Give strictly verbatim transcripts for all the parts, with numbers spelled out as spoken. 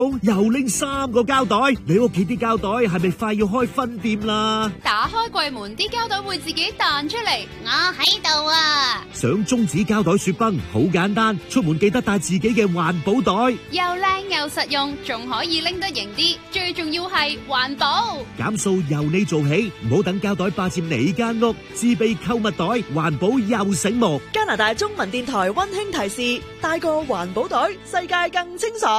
又拎三個膠袋，你屋企啲膠袋係咪快要開分店啦？ 打開櫃門，啲膠袋會自己彈出嚟。我喺度啊！ 想終止膠袋雪崩好簡單，出門記得帶自己嘅環保袋， 又靚又實用，仲可以拎得型啲。最重要係環保， 減塑由你做起，唔好等膠袋霸佔你間屋。自備購物袋，環保又醒目。 加拿大中文電台溫馨提示：帶個環保袋，世界更清爽。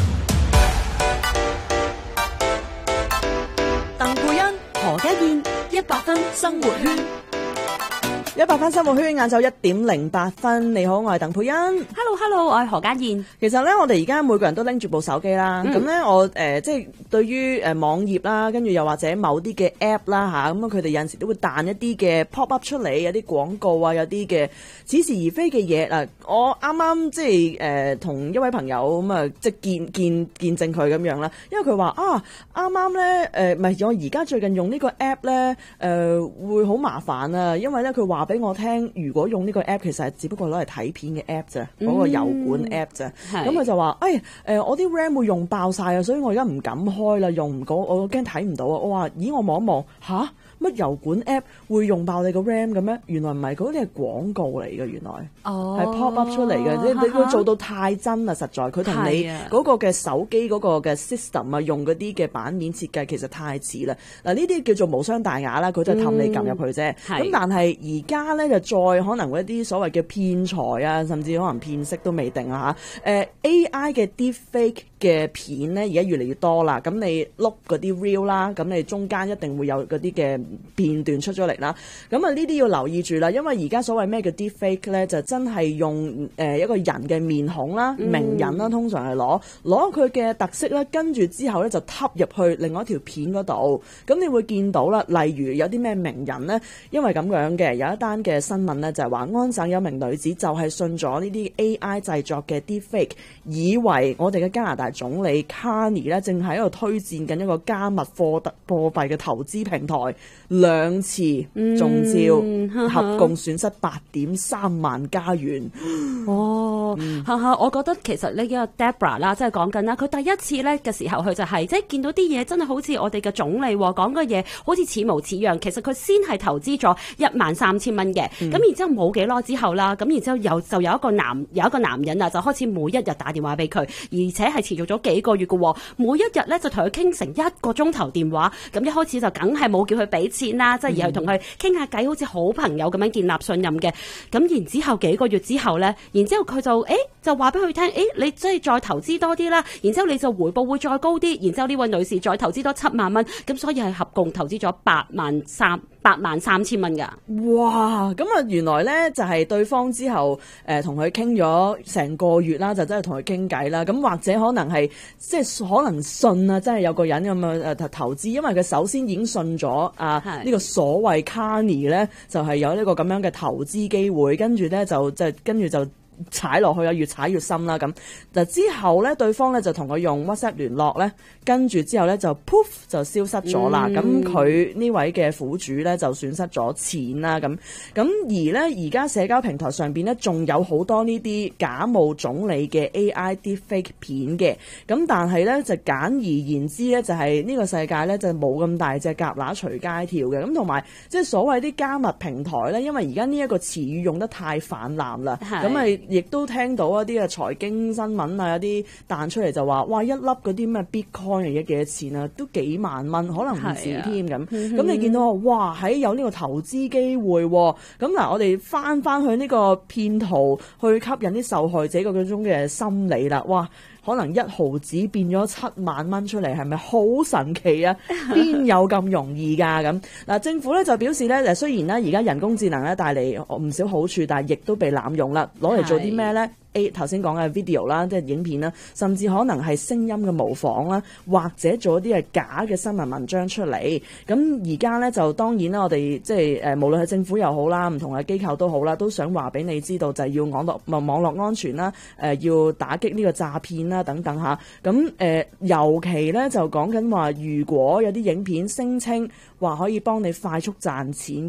鄧佩欣、何家燕，一百分生活圈。一百分生活圈，晏晝一點零八分。你好，我係鄧佩欣。 Hello Hello，我係何家燕。 其實咧，我哋而家每個人都拎住部手機啦。咁咧、嗯，我誒、呃、即係對於誒網頁啦，跟住又或者某啲嘅 app 啦吓，咁啊佢哋有陣時都會彈一啲嘅 pop up 出嚟，有啲廣告啊，有啲嘅似是而非嘅嘢嗱。我啱啱即係誒同一位朋友咁啊，即係見見見證佢咁樣啦。因為佢話啊，啱啱咧誒，唔係我而家最近用呢個 app 咧誒、呃、會好麻煩啊，因為咧佢話俾我聽，如果用呢個 app 其實係只不過攞嚟睇片嘅 app 啫，嗰、嗯、個油管 app 啫。咁佢就話，哎誒、呃，我啲 RAM 會用爆晒啊，所以我而家唔敢開啦，用唔到，我驚睇唔到啊。我話，咦，我望一望，吓？乜油管 app 會用爆你個 RAM 嘅咩？原來唔係，嗰啲係廣告嚟嘅，原來哦，係 pop up 出嚟嘅。你你會做到太真啦，實在佢同你嗰個嘅手機嗰個嘅 system 啊，用嗰啲嘅版面設計其實太似啦。嗱，呢啲叫做無傷大雅啦，佢都係氹你撳入去啫。咁、嗯、但係而家咧就再可能會一啲所謂嘅騙財啊，甚至可能騙色都未定啊嚇。誒、呃、A I 嘅 deepfake 嘅片咧，而家越嚟越多啦。咁你碌嗰啲 reel 啦，咁你中間一定會有嗰啲嘅片段出咗嚟啦。咁啊呢啲要留意住啦，因為而家所謂咩叫 deepfake 咧，就真係用誒一個人嘅面孔啦、嗯、名人啦，通常係攞攞佢嘅特色啦，跟住之後咧就插入去另外一條片嗰度。咁你會見到啦，例如有啲咩名人咧，因為咁樣嘅有一單嘅新聞咧，就係話安省有名女子就係信咗呢啲 A I 製作嘅 deepfake，以為我哋嘅加拿大總理 Carney 咧正喺度推薦緊一個加密貨幣貨幣嘅投資平台，兩次中招，嗯、合共損失八點三萬加元。 哦，哈哈、嗯，我覺得其實呢個 Deborah 啦，即係講緊啦，佢第一次咧嘅時候，佢就係即係見到啲嘢真係好似我哋嘅總理講嘅嘢，好似似模似樣。其實佢先係投資咗一萬三千蚊嘅，咁、嗯、然之後冇幾耐之後啦，咁然之後又就有一個男有一個男人啊，就開始每一日打電話俾佢，而且係持續咗幾個月嘅，每一日咧就同佢傾成一個鐘頭電話。咁一開始就梗係冇叫佢俾錢啦，即係而係同佢傾下偈，好似好朋友咁樣建立信任嘅。咁然之後幾個月之後咧，然之後佢就誒就話俾佢聽，誒你即係再投資多啲啦，然之後你就回報會再高啲，然之後呢位女士再投資多七萬蚊，咁所以係合共投資咗八萬三八萬三千蚊噶。 哇！咁啊，原來咧就係對方之後誒同佢傾咗成個月啦，就真係同佢傾偈啦。咁或者可能係即係可能信啊，真係有個人咁啊誒投資，因為佢首先已經信咗啊呢個所謂 Carney 咧，就係有呢個咁樣嘅投資機會，跟住咧就就跟住就。踩落去啊，越踩越深啦咁。嗱之後咧，對方咧就同佢用 WhatsApp 聯絡咧，跟住之後咧就 poof 就消失咗啦。咁佢呢位嘅苦主咧就損失咗錢啦咁。咁而咧而家社交平台上邊咧仲有好多呢啲假冒總理嘅 A I deepfake 片嘅。咁但係咧就簡而言之咧，就係呢個世界咧就冇咁大隻蛤乸隨街跳嘅。咁同埋即係所謂啲加密平台咧，因為而家呢一個詞語用得太泛濫啦，咁咪。亦都聽到一啲嘅財經新聞啊，有啲彈出嚟就話，哇，一粒嗰啲咩 Bitcoin 而家幾多錢啊？都幾萬蚊，可能唔少添咁。咁、啊、你見到哇，喺有呢個投資機會喎。咁嗱，我哋翻翻去呢個騙徒去吸引啲受害者嗰種嘅心理啦。哇！可能一毫子變咗七萬蚊出嚟，係咪好神奇啊？邊有咁容易㗎？咁嗱，政府咧就表示咧，誒雖然咧而家人工智能咧帶嚟唔少好處，但係亦都被濫用啦，攞嚟做啲咩咧？A 頭先講嘅 video 啦，即係影片啦，甚至可能係聲音嘅模仿啦，或者做一啲係假嘅新聞文章出嚟。咁而家咧就當然啦，我哋即係誒無論係政府又好啦，唔同嘅機構都好啦，都想話俾你知道，就係要網絡網絡安全啦，誒要打擊呢個詐騙啦等等嚇。咁誒尤其咧就講緊話，如果有啲影片聲稱話可以幫你快速賺錢嘅。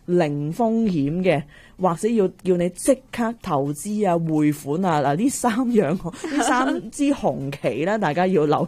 零風險嘅，或者要叫你即刻投資啊、匯款啊，嗱呢三樣呢三支紅旗咧，大家要留